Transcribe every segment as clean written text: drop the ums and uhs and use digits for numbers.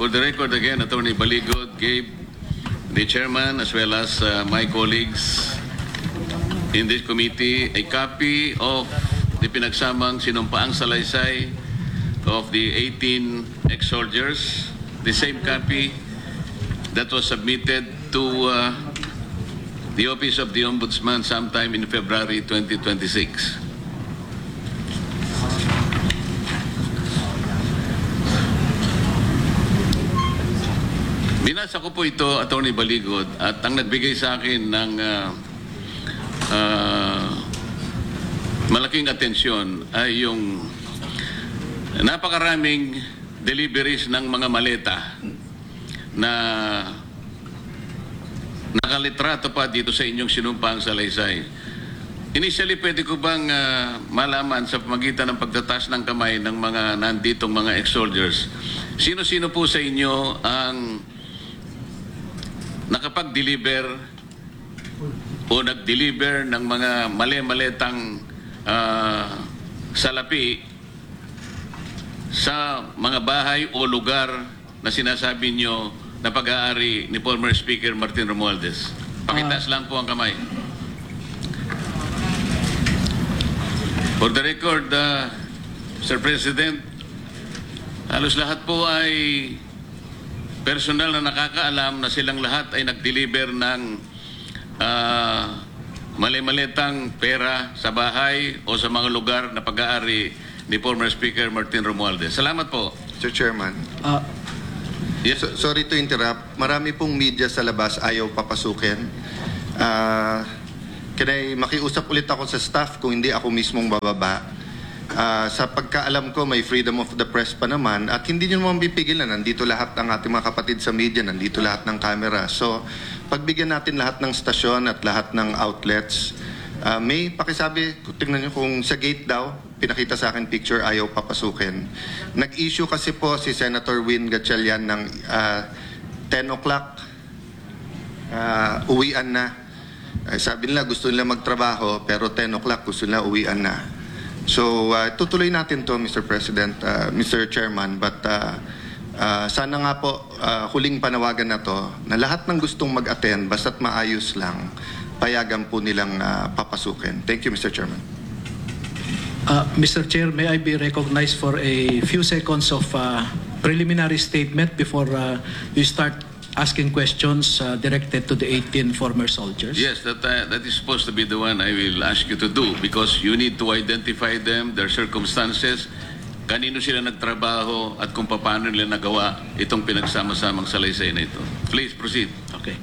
For the record again, Attorney Baligod gave the chairman as well as my colleagues in this committee a copy of the pinagsamang sinumpaang salaysay of the 18 ex-soldiers, the same copy that was submitted to the Office of the Ombudsman sometime in February 2026. Binasa ko po ito, Attorney Baligod, at ang nagbigay sa akin ng malaking atensyon ay yung napakaraming deliveries ng mga maleta na nakalitrato pa dito sa inyong sinumpaang salaysay. Initially, pwede ko bang malaman sa pamagitan ng pagtataas ng kamay ng mga nanditong mga ex-soldiers, sino-sino po sa inyo ang nakapag-deliver o nag-deliver ng mga mali-maletang salapi sa mga bahay o lugar na sinasabi nyo na pag-aari ni former Speaker Martin Romualdez? Pakitaas lang po ang kamay. For the record, Mr. President, halos lahat po ay personal na nakakaalam na silang lahat ay nag-deliver ng mali-maletang pera sa bahay o sa mga lugar na pag-aari ni former Speaker Martin Romualdez. Salamat po. Mr. Chairman. Yes. Sorry to interrupt. Marami pong media sa labas ayaw papasukin. Makiusap ulit ako sa staff kung hindi ako mismong bababa. Sa pagkaalam ko, may freedom of the press pa naman at hindi nyo naman pipigilan. Nandito lahat ng ating mga kapatid sa media, nandito lahat ng camera. So, pagbigyan natin lahat ng stasyon at lahat ng outlets, may pakisabi, tingnan nyo kung sa gate daw, pinakita sa akin picture, ayaw papasukin. Nag-issue kasi po si Senator Win Gatchalian ng 10 o'clock, uwian na. Sabi nila gusto nila magtrabaho pero 10 o'clock gusto nila uwian na. So, tutuloy natin to, Mr. President, Mr. Chairman, but sana nga po, huling panawagan na to, na lahat ng gustong mag-attend, basta't maayos lang, payagan po nilang papasukin. Thank you, Mr. Chairman. Mr. Chair, may I be recognized for a few seconds of preliminary statement before you start asking questions directed to the 18 former soldiers? Yes, that is supposed to be the one I will ask you to do because you need to identify them, their circumstances, kanino sila nagtrabaho at kung paano nila nagawa itong pinagsama-samang salaysay na ito. Please proceed. Okay.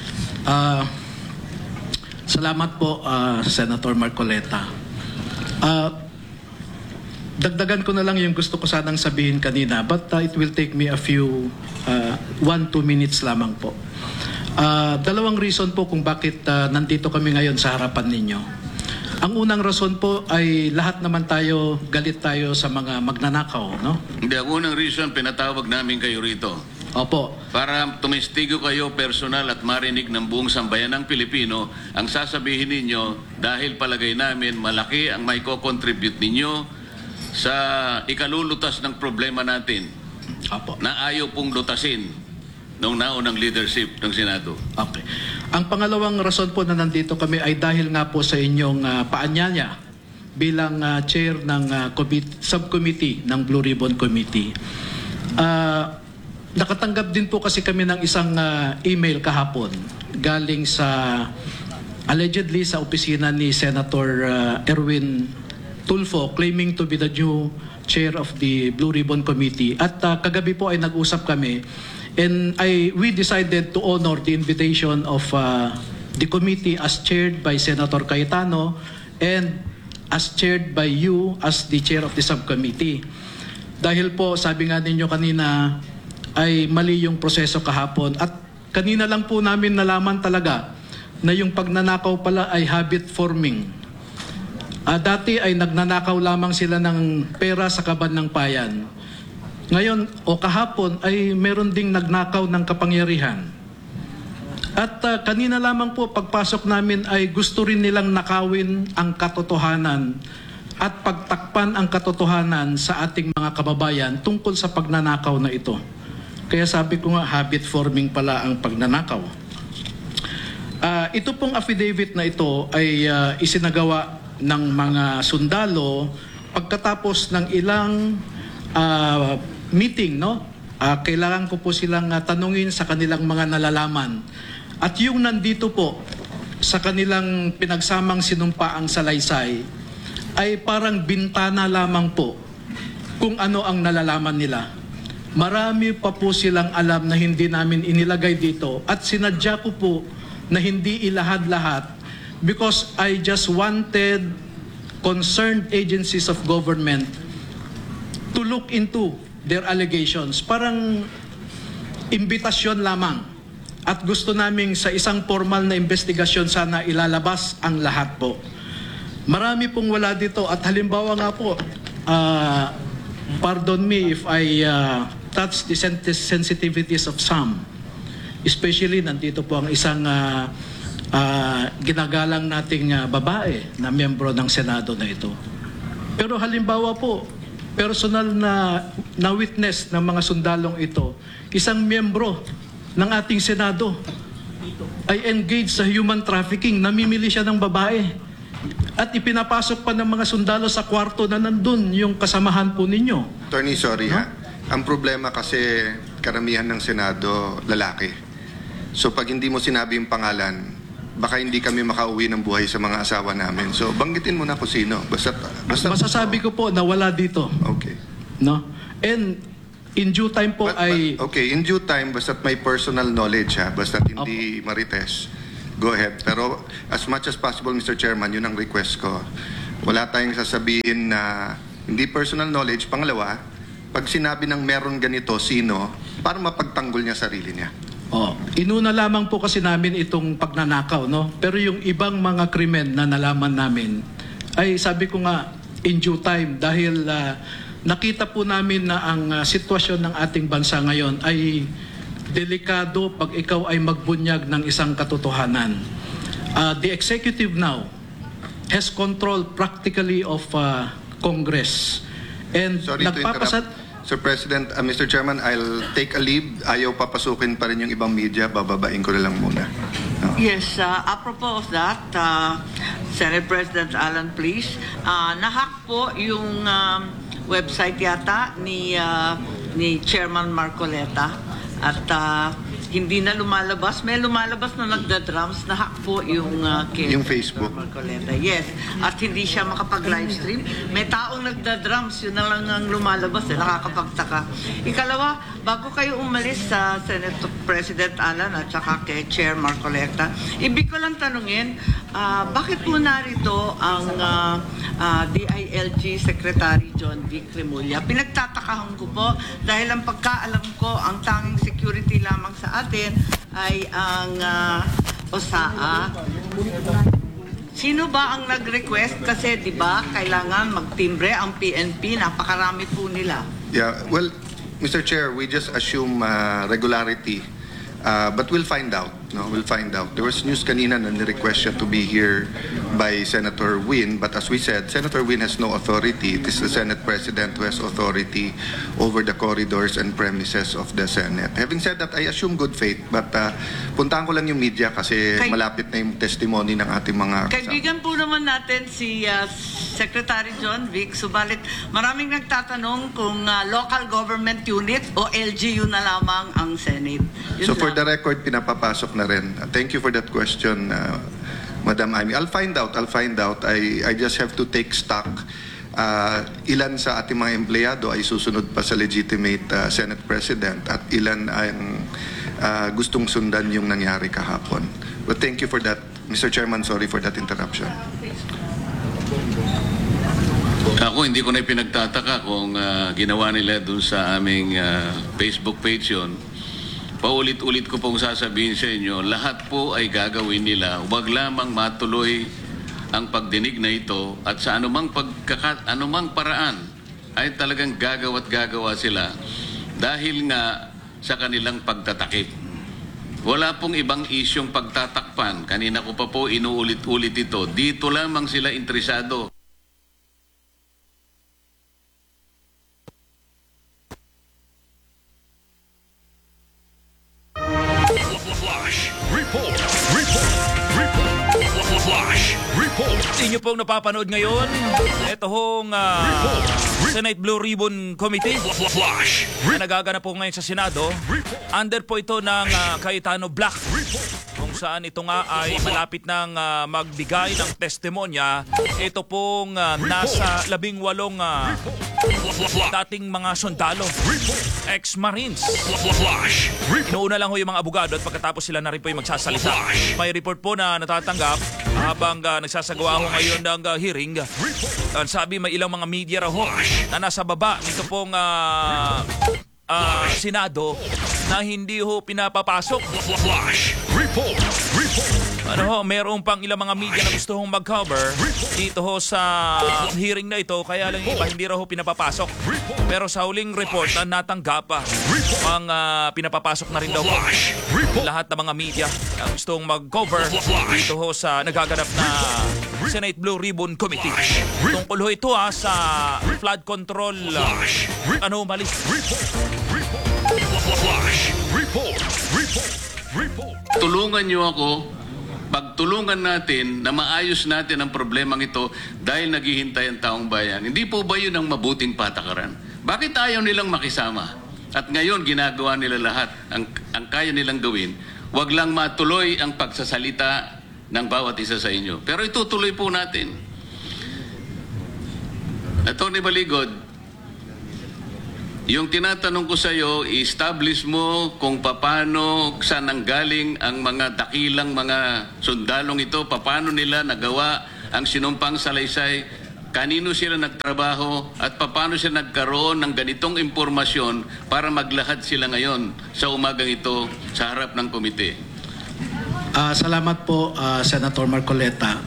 Salamat po, Senator Marcoleta. Dagdagan ko na lang yung gusto ko sanang sabihin kanina, but it will take me a few 1-2 minutes lamang po. Dalawang reason po kung bakit nandito kami ngayon sa harapan ninyo. Ang unang rason po ay lahat naman tayo, galit tayo sa mga magnanakaw, no? Hindi, ang unang reason, pinatawag namin kayo rito. Opo. Para tumistigo kayo personal at marinig ng buong sambayan ng Pilipino ang sasabihin ninyo dahil palagay namin malaki ang may ko-contribute ninyo sa ikalulutas ng problema natin. Opo. Na ayaw pong lutasin ng naunang leadership ng Senado. Okay. Ang pangalawang rason po na nandito kami ay dahil nga po sa inyong paanyaya bilang chair ng subcommittee ng Blue Ribbon Committee. Nakatanggap din po kasi kami ng isang email kahapon galing sa allegedly sa opisina ni Senator Erwin Tulfo claiming to be the new chair of the Blue Ribbon Committee. At kagabi po ay nag-usap kami and we decided to honor the invitation of the committee as chaired by Senator Cayetano and as chaired by you as the chair of the subcommittee. Dahil po sabi nga ninyo kanina ay mali yung proseso kahapon at kanina lang po namin nalaman talaga na yung pagnanakaw pala ay habit forming. Dati ay nagnanakaw lamang sila ng pera sa kaban ng bayan. Ngayon o kahapon ay meron ding nagnakaw ng kapangyarihan. At kanina lamang po pagpasok namin ay gusto rin nilang nakawin ang katotohanan at pagtakpan ang katotohanan sa ating mga kababayan tungkol sa pagnanakaw na ito. Kaya sabi ko nga, habit forming pala ang pagnanakaw. Ito pong affidavit na ito ay isinagawa ng mga sundalo pagkatapos ng ilang meeting, no? Kailangan ko po silang tanungin sa kanilang mga nalalaman. At yung nandito po sa kanilang pinagsamang sinumpaang salaysay ay parang bintana lamang po kung ano ang nalalaman nila. Marami pa po silang alam na hindi namin inilagay dito at sinadya ko po na hindi ilahad-lahat because I just wanted concerned agencies of government to look into their allegations. Parang imbitasyon lamang. At gusto naming sa isang formal na investigasyon sana ilalabas ang lahat po. Marami pong wala dito at halimbawa nga po, pardon me if I touch the sensitivities of some. Especially nandito po ang isang ginagalang nating babae na miyembro ng Senado na ito. Pero halimbawa po, personal na witness ng mga sundalong ito, isang miyembro ng ating Senado ay engaged sa human trafficking, namimili siya ng babae. At ipinapasok pa ng mga sundalo sa kwarto na nandun yung kasamahan po ninyo. Attorney, sorry ha. Ang problema kasi karamihan ng Senado lalaki. So pag hindi mo sinabi yung pangalan, baka hindi kami makauwi ng buhay sa mga asawa namin. So banggitin mo na kung sino. Basta Masasabi ko po na wala dito. Okay. No? And in due time po okay, in due time, basta't may personal knowledge ha, basta't hindi marites, go ahead. Pero as much as possible, Mr. Chairman, yun ang request ko. Wala tayong sasabihin na hindi personal knowledge. Pangalawa, pag sinabi ng meron ganito, sino, para mapagtanggol niya sarili niya. Inuna lamang po kasi namin itong pagnanakaw, no? Pero yung ibang mga krimen na nalaman namin, ay sabi ko nga, in due time, dahil nakita po namin na ang sitwasyon ng ating bansa ngayon ay delikado pag ikaw ay magbunyag ng isang katotohanan. The executive now has control practically of Congress. And Sorry to interrupt. Sir President, Mr. Chairman, I'll take a leave. Ayaw papasukin pa rin yung ibang media. Bababain ko na lang muna. No. Yes, apropos of that, Senate President Alan, please, nahack po yung website yata ni Chairman Marcoleta at hindi na lumalabas. May lumalabas na nagda-drums, nahack po yung Yung Facebook. Marcoleta. Yes, at hindi siya makapag-livestream. May taong nagda-drums, yun na lang ang lumalabas, nakakapagtaka. Ikalawa, bago kayo umalis sa Senate President Alan at saka kay Chair Marcoleta, ibig ko lang tanungin, bakit po narito ang DILG Secretary John Vic Remulla? Pinagtatakahan ko po dahil ang pagkaalam ko, ang tanging security lamang sa atin ay ang OSAA. Sino ba ang nag-request? Kasi di ba kailangan magtimbre ang PNP, napakarami po nila. Yeah, well, Mr. Chair, we just assume regularity. But we'll find out. No, we'll find out. There was news kanina na ni-request siya to be here by Senator Win. But as we said, Senator Win has no authority. It is the Senate President who has authority over the corridors and premises of the Senate. Having said that, I assume good faith. But puntahan ko lang yung media kasi malapit na yung testimony ng ating mga kasama. Kaibigan po naman natin si Secretary John Vic. Subalit maraming nagtatanong kung local government unit o LGU na lamang ang Senate. Yun So for lang. the record, pinapapasok na rin. Thank you for that question, Madam Amy. I'll find out. I just have to take stock. Ilan sa ating mga empleyado ay susunod pa sa legitimate Senate President at ilan ang gustong sundan yung nangyari kahapon. But thank you for that. Mr. Chairman, sorry for that interruption. Ako, hindi ko na pinagtataka kung ginawa nila dun sa aming Facebook page yun. Paulit-ulit ko pong sasabihin sa inyo, lahat po ay gagawin nila. Huwag lamang matuloy ang pagdinig na ito at sa anumang paraan ay talagang gagawa sila dahil nga sa kanilang pagtatakip. Wala pong ibang isyong pagtatakpan. Kanina ko pa po inuulit-ulit ito. Dito lamang sila interesado. Inyo pong napapanood ngayon, ito hong Senate Blue Ribbon Committee na nagaganap po ngayon sa Senado. Under po ito ng Cayetano Black, kung saan ito nga ay malapit nang magbigay ng testimonya. Ito pong nasa 18 dating mga sundalo, ex-Marines. Inuuna lang ho yung mga abogado at pagkatapos sila na rin po yung magsasalita. May report po na natatanggap habang nagsasagawa ho ngayon ng hearing. Ang sabi, may ilang mga media raw ho na nasa baba nito pong Senado na hindi ho pinapapasok. Ano ho, mayroon pang ilang mga media na gusto hong mag-cover dito ho sa hearing na ito, kaya lang iba hindi raw ho pinapapasok. Pero sa huling report na natanggap ang pinapapasok na rin daw ho lahat ng mga media na gusto hong mag-cover dito ho sa nagaganap na Senate Blue Ribbon Committee. Tungkol ho ito sa flood control anomaly. Tulungan niyo ako, pagtulungan natin na maayos natin ang problemang ito dahil naghihintay ang taong bayan. Hindi po ba yun ang mabuting patakaran? Bakit ayaw nilang makisama? At ngayon ginagawa nila lahat ang kaya nilang gawin. Huwag lang matuloy ang pagsasalita ng bawat isa sa inyo. Pero itutuloy po natin. Atty. Baligod, yung tinatanong ko sa iyo, i-establish mo kung paano, saan nanggaling ang mga dakilang mga sundalong ito, paano nila nagawa ang sinumpang salaysay, kanino sila nagtrabaho, at paano sila nagkaroon ng ganitong impormasyon para maglahad sila ngayon sa umagang ito sa harap ng komite. Salamat po, Senator Marcoleta.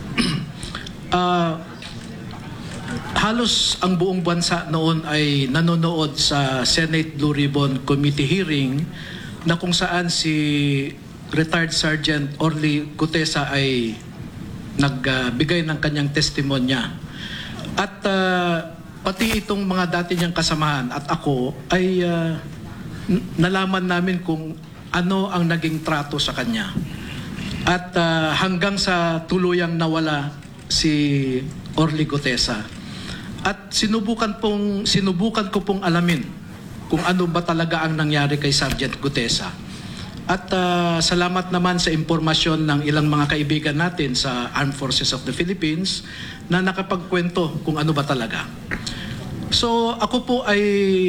Halos ang buong bansa noon ay nanonood sa Senate Blue Ribbon Committee hearing na kung saan si retired Sergeant Orly Gutesa ay nagbigay ng kanyang testimonya. At pati itong mga dati niyang kasamahan at ako ay nalaman namin kung ano ang naging trato sa kanya. At hanggang sa tuluyang nawala si Orly Gutesa. At sinubukan ko pong alamin kung ano ba talaga ang nangyari kay Sergeant Gutesa. At salamat naman sa impormasyon ng ilang mga kaibigan natin sa Armed Forces of the Philippines na nakapagkwento kung ano ba talaga. So ako po ay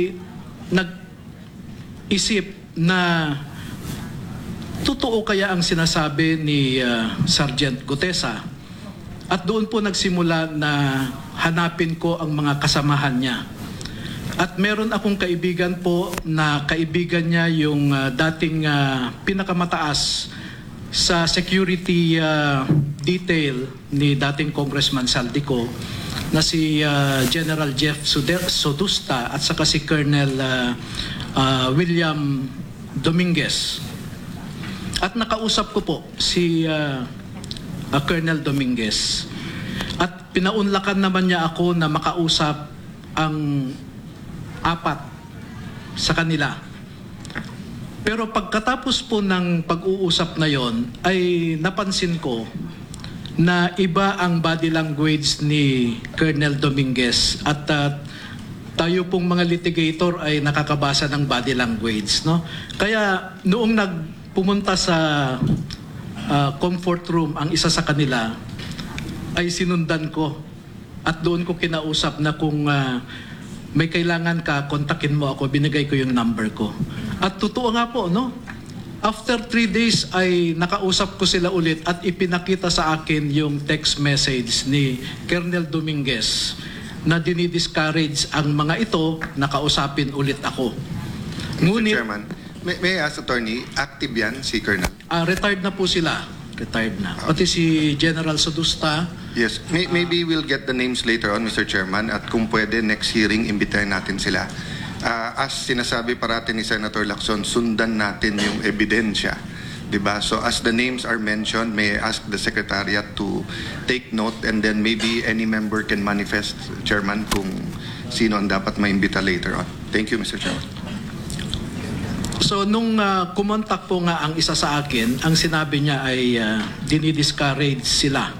nag-isip na totoo kaya ang sinasabi ni Sergeant Gutesa. At doon po nagsimula na hanapin ko ang mga kasamahan niya. At meron akong kaibigan po na kaibigan niya yung dating pinakamataas sa security detail ni dating Congressman Saldico na si General Jeff Sodusta at saka si Colonel William Dominguez. At nakausap ko po si Colonel Dominguez. At pinaunlakan naman niya ako na makausap ang 4 sa kanila. Pero pagkatapos po ng pag-uusap na yon, ay napansin ko na iba ang body language ni Colonel Dominguez. At tayo pong mga litigator ay nakakabasa ng body language. No? Kaya noong pumunta sa comfort room ang isa sa kanila, ay sinundan ko at doon ko kinausap na kung may kailangan ka, kontakin mo ako, binigay ko yung number ko. At totoo nga po, no? After 3 days ay nakausap ko sila ulit at ipinakita sa akin yung text message ni Colonel Dominguez na dinidiscourage ang mga ito, nakausapin ulit ako. Mr. Chairman, may I ask, Attorney, active yan si Colonel? Retired na po sila. Retired na. Pati si General Sodusta. Yes. Maybe we'll get the names later on, Mr. Chairman. At kung pwede, next hearing, imbitahin natin sila. As sinasabi parati ni Senator Lacson, sundan natin yung ebidensya. Diba? So as the names are mentioned, may I ask the Secretariat to take note and then maybe any member can manifest, Chairman, kung sino ang dapat maimbita later on. Thank you, Mr. Chairman. So nung kumontak po nga ang isa sa akin, ang sinabi niya ay dinidiscourage sila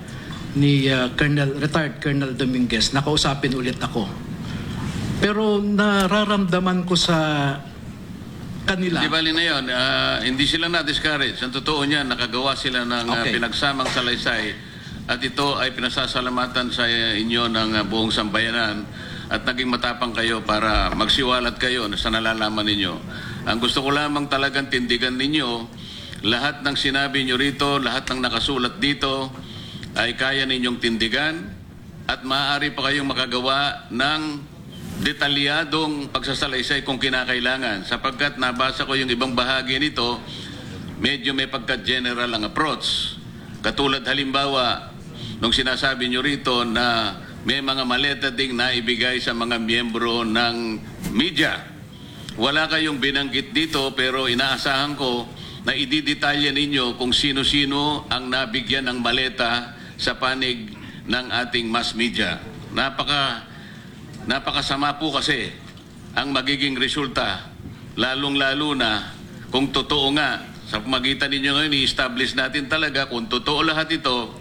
ni retired Colonel Dominguez, nakausapin ulit ako. Pero nararamdaman ko sa kanila. Di bali na yun, hindi sila na-discourage. Ang totoo niyan, nakagawa sila ng Okay. pinagsamang salaysay at ito ay pinasasalamatan sa inyo ng buong sambayanan at naging matapang kayo para magsiwalat kayo sa nalalaman ninyo. Ang gusto ko lamang talagang tindigan ninyo, lahat ng sinabi nyo rito, lahat ng nakasulat dito ay kaya ninyong tindigan at maaari pa kayong makagawa ng detalyadong pagsasalaysay kung kinakailangan. Sapagkat nabasa ko yung ibang bahagi nito, medyo may pagka-general ang approach. Katulad halimbawa, nung sinasabi nyo rito na may mga maleta ding naibigay sa mga miyembro ng media. Wala kayong binanggit dito pero inaasahan ko na ididetalye ninyo kung sino-sino ang nabigyan ng maleta sa panig ng ating mass media. Napakasama po kasi ang magiging resulta, lalong-lalo na kung totoo nga, sa pamagitan ninyo ngayon, i-establish natin talaga kung totoo lahat ito,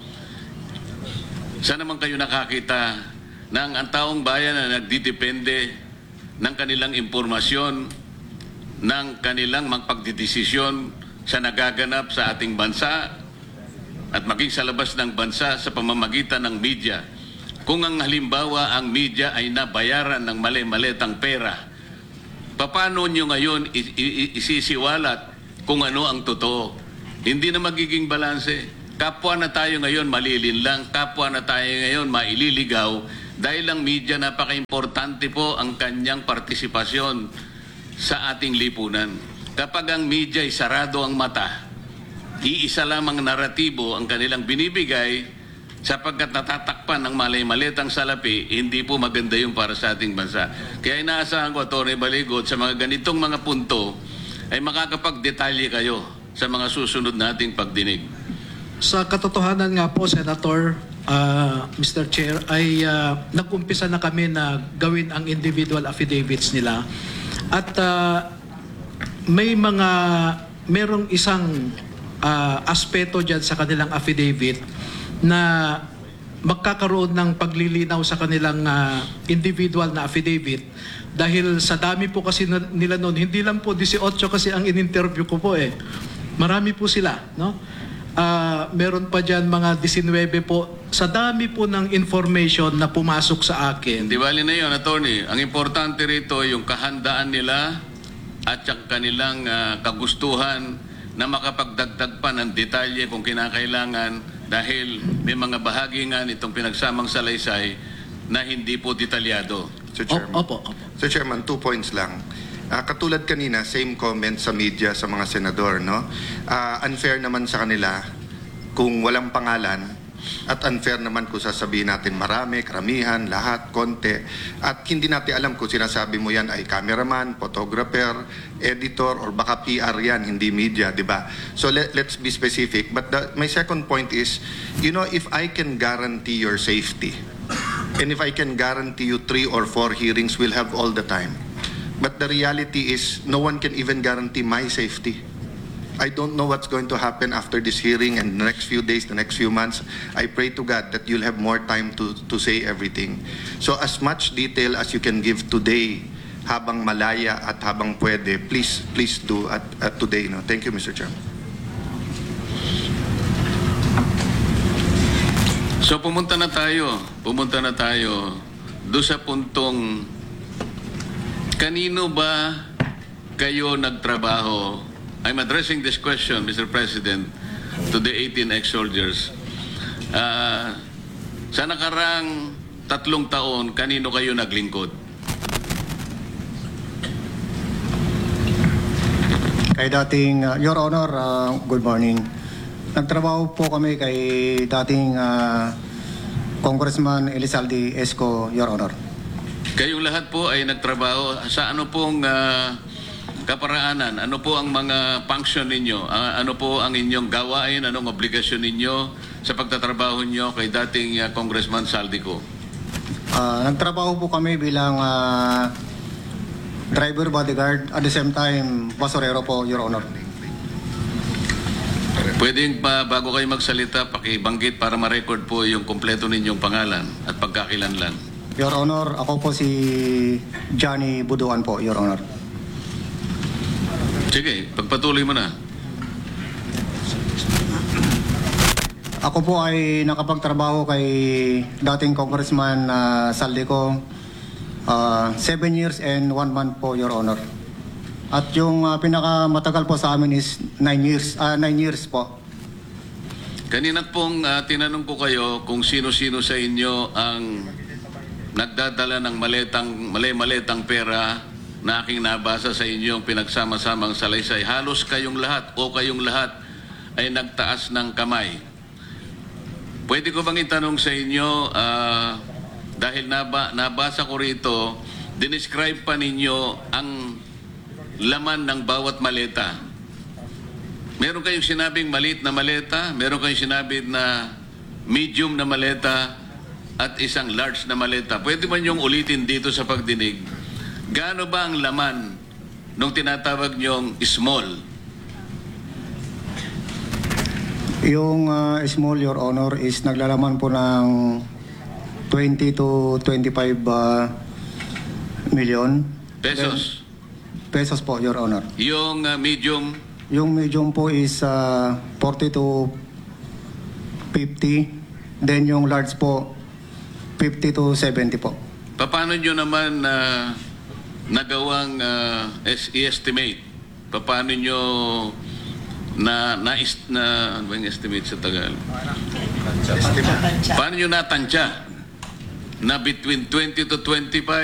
saan naman kayo nakakita ng ang taong bayan na nagdidepende ng kanilang impormasyon, ng kanilang magpagdidesisyon sa nagaganap sa ating bansa at maging sa labas ng bansa sa pamamagitan ng media. Kung ang halimbawa ang media ay nabayaran ng mali-malitang pera, paano nyo ngayon isisiwalat kung ano ang totoo? Hindi na magiging balanse. Kapwa na tayo ngayon malilinlang, kapwa na tayo ngayon maililigaw dahil ang media napaka-importante po ang kanyang partisipasyon sa ating lipunan. Kapag ang media ay sarado ang mata, iisa lamang naratibo ang kanilang binibigay sapagkat natatakpan ng malay-malitang salapi, hindi po maganda yung para sa ating bansa. Kaya inaasahan ko, Atty. Baligot, sa mga ganitong mga punto ay makakapagdetalye kayo sa mga susunod nating pagdinig. Sa katotohanan nga po, Senator, Mr. Chair, ay nag-umpisa na kami na gawin ang individual affidavits nila. At merong isang aspeto dyan sa kanilang affidavit na magkakaroon ng paglilinaw sa kanilang individual na affidavit dahil sa dami po kasi nila noon, hindi lang po 18 kasi ang in-interview ko po eh. Marami po sila, no? Meron pa dyan mga 19 po sa dami po ng information na pumasok sa akin. Di bali na yun, Attorney. Ang importante rito yung kahandaan nila at yung kanilang kagustuhan na makapagdagdag pa ng detalye kung kinakailangan dahil may mga bahagi nga nitong pinagsamang salaysay na hindi po detalyado. Sir Chairman. Opo. Sir Chairman, 2 points lang. Katulad kanina, same comment sa media sa mga senador, no? Unfair naman sa kanila kung walang pangalan at unfair naman kung sasabihin natin marami, karamihan, lahat, konti. At hindi natin alam kung sinasabi mo yan ay cameraman, photographer, editor, or baka PR yan, hindi media, di ba? So let's be specific. But my second point is, you know, if I can guarantee your safety, and if I can guarantee you 3 or 4 hearings we'll have all the time. But the reality is, no one can even guarantee my safety. I don't know what's going to happen after this hearing and the next few days, the next few months. I pray to God that you'll have more time to say everything. So as much detail as you can give today, habang malaya at habang pwede, please do at today. No? Thank you, Mr. Chairman. So pumunta na tayo doon sa puntong kanino ba kayo nagtrabaho? I'm addressing this question, Mr. President, to the 18 ex-soldiers. Sa nakarang 3 taon, kanino kayo naglingkod? Kay dating, Your Honor, good morning. Nagtrabaho po kami kay dating Congressman Elizalde Esco, Your Honor. Kayong lahat po ay nagtrabaho sa ano pong kaparaanan? Ano po ang mga function ninyo? Ano po ang inyong gawain? Anong obligasyon ninyo sa pagtatrabaho nyo kay dating Congressman Saldico? Nagtrabaho po kami bilang driver bodyguard at the same time basurero po, Your Honor. Pwedeng pa, bago kayo magsalita, pakibanggit para ma-record po yung kompleto ninyong pangalan at pagkakilanlan. Your Honor, ako po si Johnny Buduan po, Your Honor. Sige, pagpatuloy mo na. Ako po ay nakapagtrabaho kay dating Congressman Saldico 7 years and 1 month po, Your Honor. At yung pinakamatagal po sa amin is 9 years po. Kanina pong tinanong ko kayo kung sino-sino sa inyo ang nagdadala ng maletang pera na aking nabasa sa inyong pinagsama-samang salaysay. Halos kayong lahat ay nagtaas ng kamay. Pwede ko bang itanong sa inyo, dahil nabasa ko rito, dinescribe pa ninyo ang laman ng bawat maleta. Meron kayong sinabing maliit na maleta, meron kayong sinabing na medium na maleta, at isang large na maleta. Pwede man yung ulitin dito sa pagdinig. Gaano ba ang laman nung tinatawag nyong small? Yung small, Your Honor, is naglalaman po ng 20 to 25 million. Pesos? Pesos po, Your Honor. Yung medium? Yung medium po is 40 to 50. Then yung large po, 50 to 70 po. Paano nyo naman nagawang i-estimate? Paano nyo ano ba yung estimate sa Tagalog? Paano nyo natansya na between 20 to 25